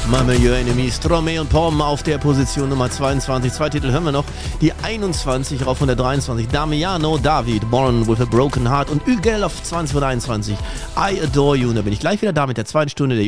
Mama Your Enemy, Stromae und Pom auf der Position Nummer 22. Zwei Titel hören wir noch. Die 21 rauf von der 23. Damiano David, Born with a Broken Heart und Ügel auf 20 von 21. I Adore You. Und da bin ich gleich wieder da mit der zweiten Stunde der